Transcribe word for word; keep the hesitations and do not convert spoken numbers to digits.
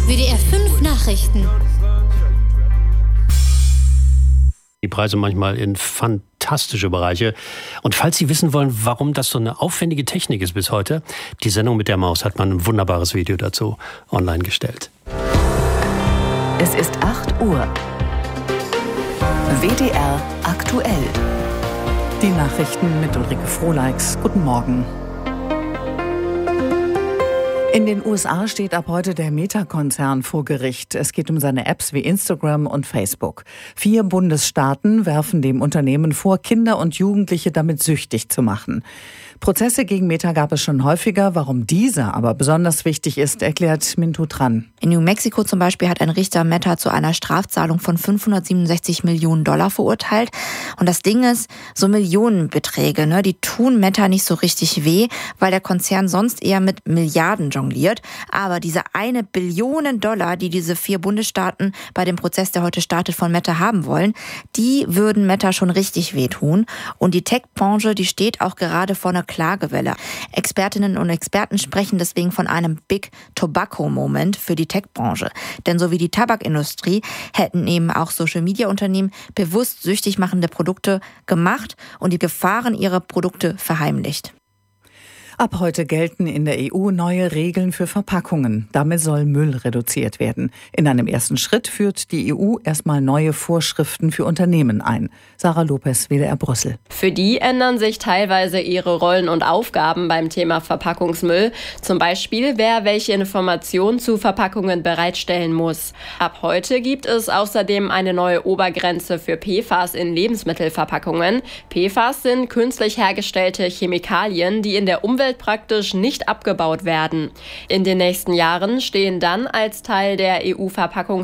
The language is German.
W D R fünf Nachrichten. Die Preise manchmal in fantastische Bereiche. Und falls Sie wissen wollen, warum das so eine aufwendige Technik ist bis heute, die Sendung mit der Maus hat man ein wunderbares Video dazu online gestellt. Es ist acht Uhr. W D R aktuell. Die Nachrichten mit Ulrike Frohleix. Guten Morgen. In den U S A steht ab heute der Meta-Konzern vor Gericht. Es geht um seine Apps wie Instagram und Facebook. Vier Bundesstaaten werfen dem Unternehmen vor, Kinder und Jugendliche damit süchtig zu machen. Prozesse gegen Meta gab es schon häufiger. Warum dieser aber besonders wichtig ist, erklärt Mintu Tran. In New Mexico zum Beispiel hat ein Richter Meta zu einer Strafzahlung von fünfhundertsiebenundsechzig Millionen Dollar verurteilt. Und das Ding ist, so Millionenbeträge, ne, die tun Meta nicht so richtig weh, weil der Konzern sonst eher mit Milliarden jongliert. Aber diese eine Billion Dollar, die diese vier Bundesstaaten bei dem Prozess, der heute startet, von Meta haben wollen, die würden Meta schon richtig wehtun. Und die Tech-Branche, die steht auch gerade vor einer Klagewelle. Expertinnen und Experten sprechen deswegen von einem Big Tobacco-Moment für die Tech-Branche. Denn so wie die Tabakindustrie hätten eben auch Social-Media-Unternehmen bewusst süchtig machende Produkte gemacht und die Gefahren ihrer Produkte verheimlicht. Ab heute gelten in der E U neue Regeln für Verpackungen. Damit soll Müll reduziert werden. In einem ersten Schritt führt die E U erstmal neue Vorschriften für Unternehmen ein. Sarah Lopez, W D R Brüssel. Für die ändern sich teilweise ihre Rollen und Aufgaben beim Thema Verpackungsmüll. Zum Beispiel, wer welche Informationen zu Verpackungen bereitstellen muss. Ab heute gibt es außerdem eine neue Obergrenze für P F A S in Lebensmittelverpackungen. P F A S sind künstlich hergestellte Chemikalien, die in der Umwelt praktisch nicht abgebaut werden. In den nächsten Jahren stehen dann als Teil der E U-Verpackungs